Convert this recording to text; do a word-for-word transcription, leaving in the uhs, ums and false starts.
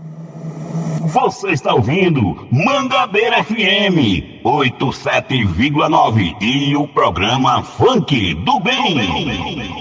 Você está ouvindo Mangabeira F M oitenta e sete vírgula nove e o programa Funk do Bem.